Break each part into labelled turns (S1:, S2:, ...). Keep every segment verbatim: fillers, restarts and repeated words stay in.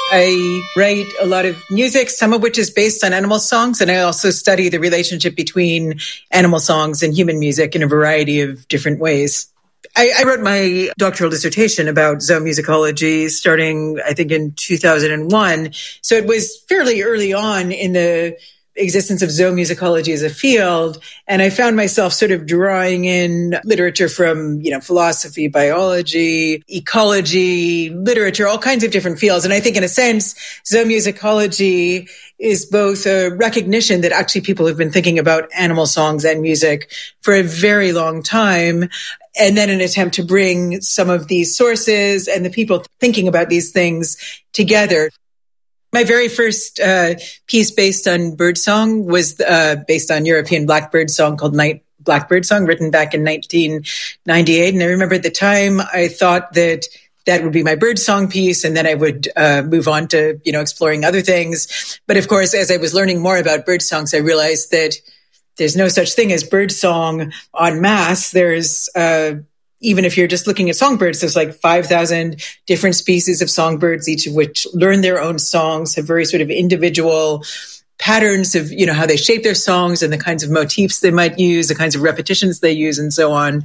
S1: I write a lot of music, some of which is based on animal songs, and I also study the relationship between animal songs and human music in a variety of different ways. I, I wrote my doctoral dissertation about zoomusicology starting, I think, in two thousand one. So it was fairly early on in the existence of zoomusicology as a field. And I found myself sort of drawing in literature from, you know, philosophy, biology, ecology, literature, all kinds of different fields. And I think in a sense, zoomusicology is both a recognition that actually people have been thinking about animal songs and music for a very long time, and then an attempt to bring some of these sources and the people thinking about these things together. My very first uh, piece based on birdsong was uh, based on European blackbird song called Night Blackbird Song, written back in nineteen ninety-eight. And I remember at the time I thought that that would be my birdsong piece, and then I would uh, move on to, you know, exploring other things. But of course, as I was learning more about birdsongs, I realized that there's no such thing as birdsong en masse. There's uh, even if you're just looking at songbirds, there's like five thousand different species of songbirds, each of which learn their own songs, have very sort of individual patterns of, you know, how they shape their songs and the kinds of motifs they might use, the kinds of repetitions they use, and so on.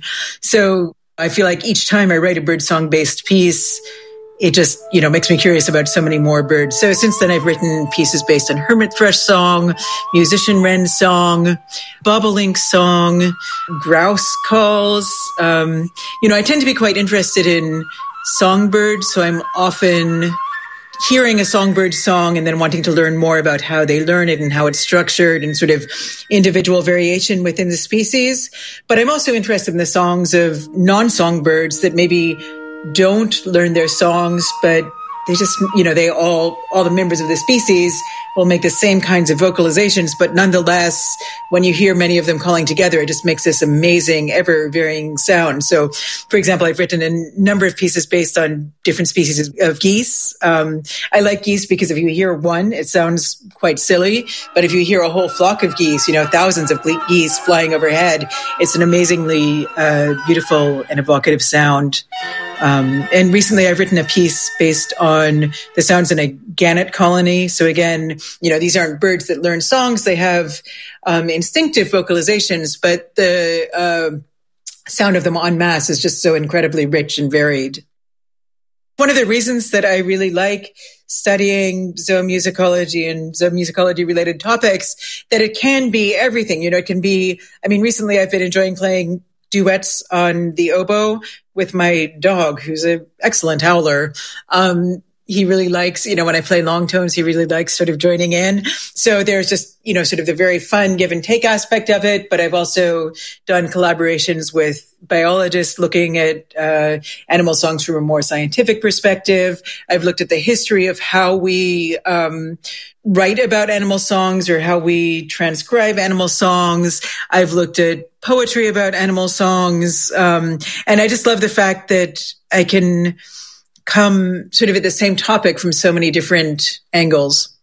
S1: So I feel like each time I write a birdsong-based piece, it just, you know, makes me curious about so many more birds. So since then, I've written pieces based on hermit thrush song, musician wren song, bobolink song, grouse calls. Um, you know, I tend to be quite interested in songbirds, so I'm often hearing a songbird song and then wanting to learn more about how they learn it and how it's structured and sort of individual variation within the species. But I'm also interested in the songs of non-songbirds that maybe don't learn their songs, but they just, you know, they all, all the members of the species will make the same kinds of vocalizations, but nonetheless, when you hear many of them calling together, it just makes this amazing, ever-varying sound. So, for example, I've written a number of pieces based on different species of geese. Um, I like geese because if you hear one, it sounds quite silly, but if you hear a whole flock of geese, you know, thousands of geese flying overhead, it's an amazingly uh, beautiful and evocative sound. Um, and recently I've written a piece based on the sounds in a gannet colony. So again, you know, these aren't birds that learn songs. They have um, instinctive vocalizations, but the uh, sound of them en masse is just so incredibly rich and varied. One of the reasons that I really like studying zoomusicology and zoomusicology related topics, that it can be everything. You know, it can be, I mean, recently I've been enjoying playing duets on the oboe with my dog, who's an excellent howler. Um, he really likes, you know, when I play long tones, he really likes sort of joining in. So there's just, you know, sort of the very fun give and take aspect of it. But I've also done collaborations with biologists looking at uh, animal songs from a more scientific perspective. I've looked at the history of how we um, write about animal songs or how we transcribe animal songs. I've looked at poetry about animal songs. Um, and I just love the fact that I can come sort of at the same topic from so many different angles.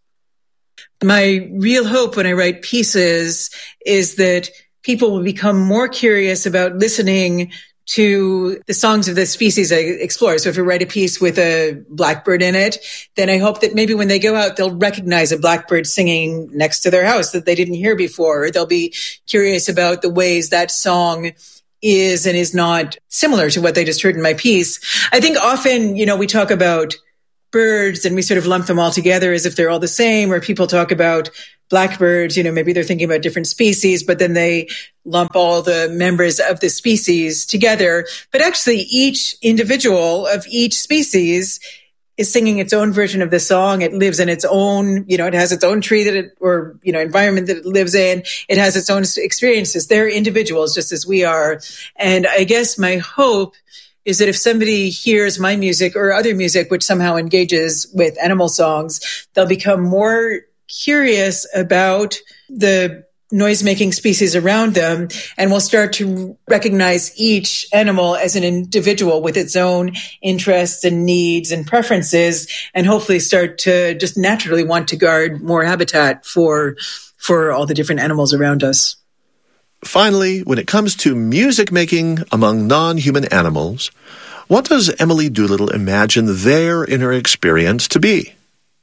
S1: My real hope when I write pieces is that people will become more curious about listening to the songs of the species I explore. So if I write a piece with a blackbird in it, then I hope that maybe when they go out, they'll recognize a blackbird singing next to their house that they didn't hear before. Or they'll be curious about the ways that song is and is not similar to what they just heard in my piece. I think often, you know, we talk about birds and we sort of lump them all together as if they're all the same, or people talk about blackbirds, you know, maybe they're thinking about different species, but then they lump all the members of the species together. But actually, each individual of each species is singing its own version of the song. It lives in its own, you know, it has its own tree that it, or, you know, environment that it lives in. It has its own experiences. They're individuals just as we are. And I guess my hope is that if somebody hears my music or other music, which somehow engages with animal songs, they'll become more curious about the noise-making species around them, and will start to recognize each animal as an individual with its own interests and needs and preferences, and hopefully start to just naturally want to guard more habitat for for all the different animals around us.
S2: Finally, when it comes to music making among non-human animals, what does Emily Doolittle imagine their inner experience to be?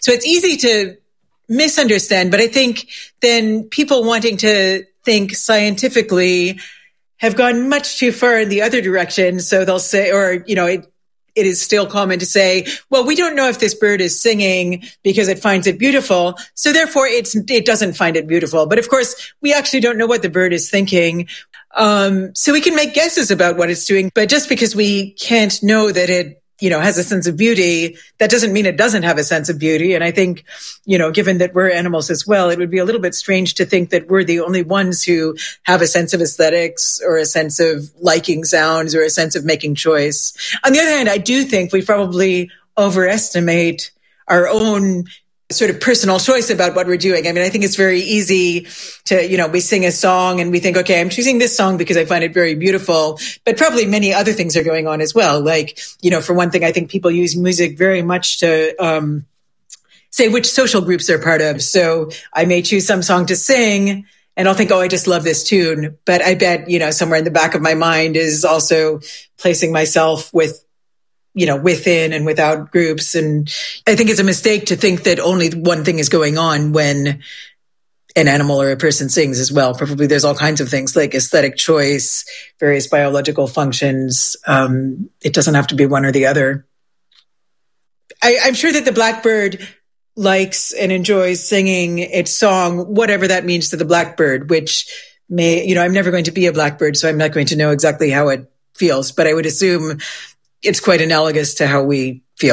S1: So it's easy to misunderstand, but I think then people wanting to think scientifically have gone much too far in the other direction. So they'll say, or, you know, it, it is still common to say, well, we don't know if this bird is singing because it finds it beautiful. So therefore it's, it doesn't find it beautiful. But of course, we actually don't know what the bird is thinking. Um, so we can make guesses about what it's doing, but just because we can't know that it, you know, has a sense of beauty, that doesn't mean it doesn't have a sense of beauty. And I think, you know, given that we're animals as well, it would be a little bit strange to think that we're the only ones who have a sense of aesthetics or a sense of liking sounds or a sense of making choice. On the other hand, I do think we probably overestimate our own sort of personal choice about what we're doing. I mean, I think it's very easy to, you know, we sing a song and we think, okay, I'm choosing this song because I find it very beautiful, but probably many other things are going on as well. Like, you know, for one thing, I think people use music very much to, um, say which social groups they're part of. So I may choose some song to sing and I'll think, oh, I just love this tune. But I bet, you know, somewhere in the back of my mind is also placing myself with, you know, within and without groups. And I think it's a mistake to think that only one thing is going on when an animal or a person sings as well. Probably there's all kinds of things like aesthetic choice, various biological functions. Um, it doesn't have to be one or the other. I, I'm sure that the blackbird likes and enjoys singing its song, whatever that means to the blackbird, which may, you know, I'm never going to be a blackbird, so I'm not going to know exactly how it feels, but I would assume it's quite analogous to how we